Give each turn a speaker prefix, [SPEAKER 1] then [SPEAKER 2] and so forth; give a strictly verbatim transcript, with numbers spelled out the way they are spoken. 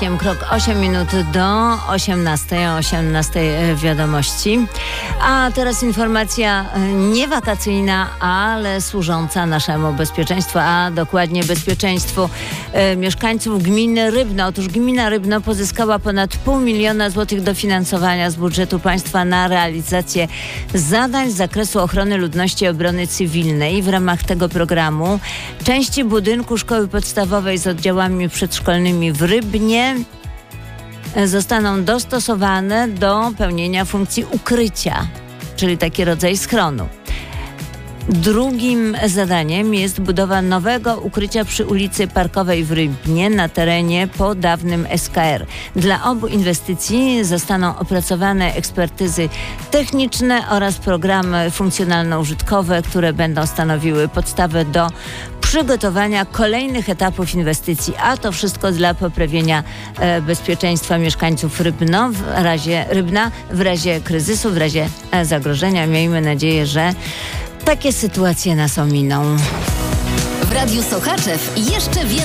[SPEAKER 1] Krok osiem minut do osiemnastej, o osiemnastej wiadomości. A teraz informacja nie wakacyjna, ale służąca naszemu bezpieczeństwu, a dokładnie bezpieczeństwu e, mieszkańców gminy Rybno. Otóż gmina Rybno pozyskała ponad pół miliona złotych dofinansowania z budżetu państwa na realizację zadań z zakresu ochrony ludności i obrony cywilnej. W ramach tego programu części budynku szkoły podstawowej z oddziałami przedszkolnymi w Rybnie zostaną dostosowane do pełnienia funkcji ukrycia, czyli taki rodzaj schronu. Drugim zadaniem jest budowa nowego ukrycia przy ulicy Parkowej w Rybnie na terenie po dawnym S K R. Dla obu inwestycji zostaną opracowane ekspertyzy techniczne oraz programy funkcjonalno-użytkowe, które będą stanowiły podstawę do przygotowania kolejnych etapów inwestycji, a to wszystko dla poprawienia e, bezpieczeństwa mieszkańców Rybno w razie, Rybna w razie kryzysu, w razie e, zagrożenia. Miejmy nadzieję, że takie sytuacje nas ominą.
[SPEAKER 2] W Radiu Sochaczew jeszcze więcej.